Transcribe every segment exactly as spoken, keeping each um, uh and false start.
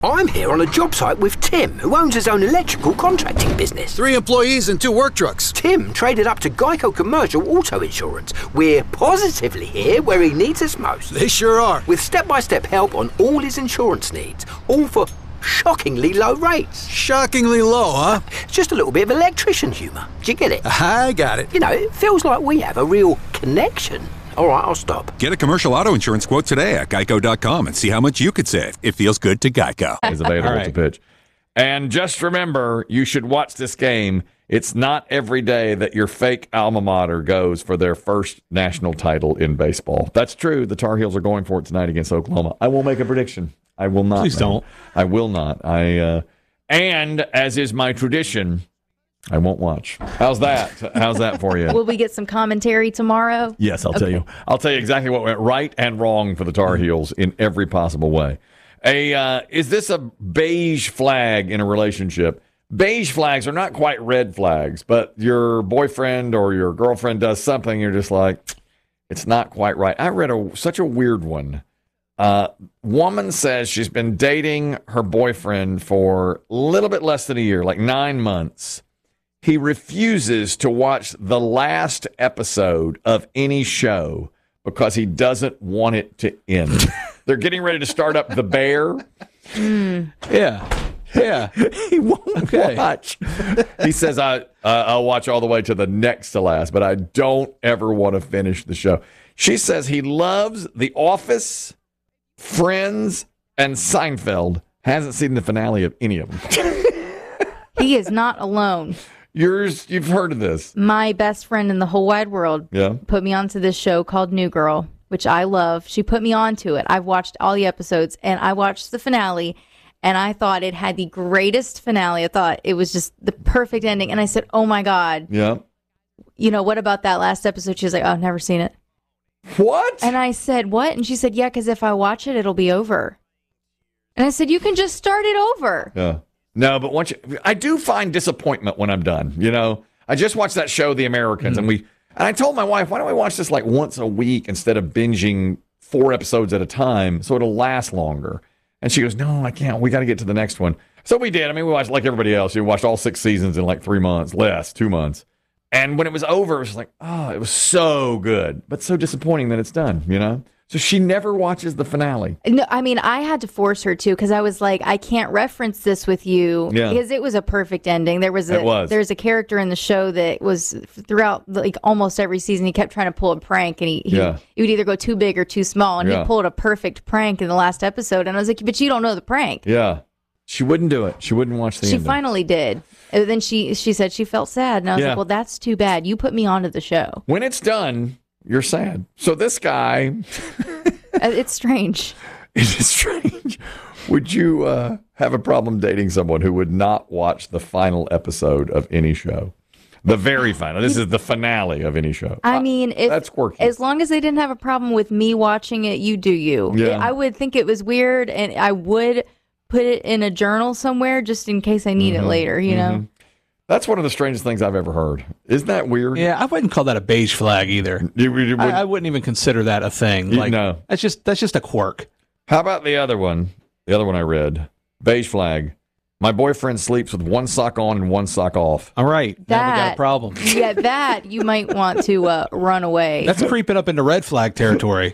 I'm here on a job site with Tim, who owns his own electrical contracting business. Three employees and two work trucks. Tim traded up to Geico Commercial Auto Insurance. We're positively here where he needs us most. They sure are. With step-by-step help on all his insurance needs, all for shockingly low rates. Shockingly low, huh? It's just a little bit of electrician humour. Do you get it? I got it. You know, it feels like we have a real connection. All right, I'll stop. Get a commercial auto insurance quote today at geico dot com and see how much you could save. It feels good to Geico. Is available right. to pitch. And just remember, you should watch this game. It's not every day that your fake alma mater goes for their first national title in baseball. That's true. The Tar Heels are going for it tonight against Oklahoma. I will make a prediction. I will not. Please man. don't. I will not. I uh, and as is my tradition, I won't watch. How's that? How's that for you? Will we get some commentary tomorrow? Yes, I'll Okay. tell you. I'll tell you exactly what went right and wrong for the Tar Heels in every possible way. A uh, is this a beige flag in a relationship? Beige flags are not quite red flags, but your boyfriend or your girlfriend does something, you're just like, it's not quite right. I read a such a weird one. Uh, woman says she's been dating her boyfriend for a little bit less than a year, like nine months. He refuses to watch the last episode of any show because he doesn't want it to end. They're getting ready to start up The Bear. Mm. Yeah. Yeah. He won't Okay. watch. He says, I, uh, I'll watch all the way to the next to last, but I don't ever want to finish the show. She says he loves The Office, Friends, and Seinfeld. Hasn't seen the finale of any of them. He is not alone. Yours, you've heard of this. My best friend in the whole wide world Yeah. put me onto this show called New Girl, which I love. She put me onto it. I've watched all the episodes, and I watched the finale, and I thought it had the greatest finale. I thought it was just the perfect ending. And I said, oh, my God. Yeah. You know, what about that last episode? She was like, oh, I've never seen it. What? And I said, what? And she said, yeah, because if I watch it, it'll be over. And I said, you can just start it over. Yeah. No, but once you, I do find disappointment when I'm done. You know, I just watched that show, The Americans, mm-hmm. and we and I told my wife, why don't we watch this like once a week instead of binging four episodes at a time so it'll last longer? And she goes, no, I can't. We got to get to the next one. So we did. I mean, we watched like everybody else. We watched all six seasons in like three months, less, two months. And when it was over, it was like, oh, it was so good, but so disappointing that it's done, you know? So she never watches the finale. No, I mean, I had to force her to because I was like, I can't reference this with you Yeah. because it was a perfect ending. There was a It was. there's a character in the show that was throughout like almost every season. He kept trying to pull a prank, and he he, Yeah. he would either go too big or too small, and Yeah. he pulled a perfect prank in the last episode. And I was like, but you don't know the prank. Yeah. She wouldn't do it. She wouldn't watch the She ending. finally did. And then she she said she felt sad, and I was Yeah. like, well, that's too bad. You put me onto the show. When it's done, you're sad. So this guy, Uh, it's strange. it is strange. Would you uh, have a problem dating someone who would not watch the final episode of any show? The very final. This is the finale of any show. I mean, if, that's quirky. as long as they didn't have a problem with me watching it, you do you. Yeah. I would think it was weird, and I would put it in a journal somewhere just in case I need Mhm. it later, you know? Mhm. That's one of the strangest things I've ever heard. Isn't that weird? Yeah, I wouldn't call that a beige flag either. You, you I, would- I wouldn't even consider that a thing. You- Like, no. that's just that's just a quirk. How about the other one? The other one I read. Beige flag. My boyfriend sleeps with one sock on and one sock off. All right, now we got a That- problem. Yeah, that you might want to uh, run away. That's creeping up into red flag territory.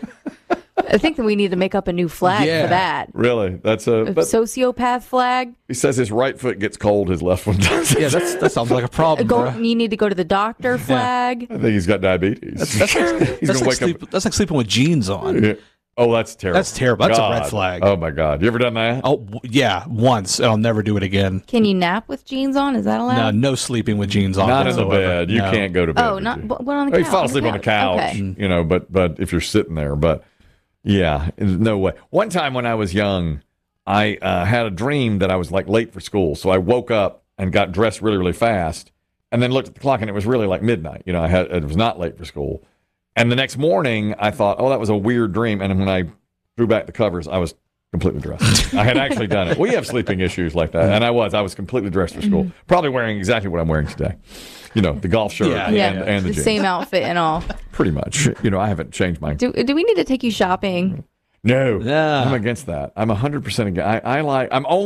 I think that we need to make up a new flag Yeah. for that. Really? That's a. A But sociopath flag. he says his right foot gets cold, his left one doesn't. Yeah, that's that sounds like a problem. Go, bruh. you need to go to the doctor flag. I think he's got diabetes. That's, that's, like, he's that's, gonna like wake up. sleep, that's like sleeping with jeans on. Yeah. Oh, that's terrible. That's terrible. That's a red God. flag. Oh my God! You ever done that? Oh w- yeah, once. And I'll never do it again. Can you nap with jeans on? Is that No, allowed? no sleeping with jeans on. Not in the whatsoever. bed. You No. can't go to bed. Oh, with not you. but what on the Oh, you couch? fall asleep on the couch, Okay. you know. But but if you're sitting there, but yeah, no way. One time when I was young, I uh, had a dream that I was like late for school, so I woke up and got dressed really really fast, and then looked at the clock, and it was really like midnight. You know, I had it was not late for school, and the next morning I thought, oh, that was a weird dream, and when I drew back the covers, I was completely dressed. I had actually done it. We have sleeping issues like that, and I was. I was completely dressed for school, probably wearing exactly what I'm wearing today. You know, the golf shirt Yeah, and, Yeah, and the, the jeans. same outfit and all. Pretty much. You know, I haven't changed my. Do do we need to take you shopping? No, Yeah. I'm against that. I'm one hundred percent against. I, I like. I'm only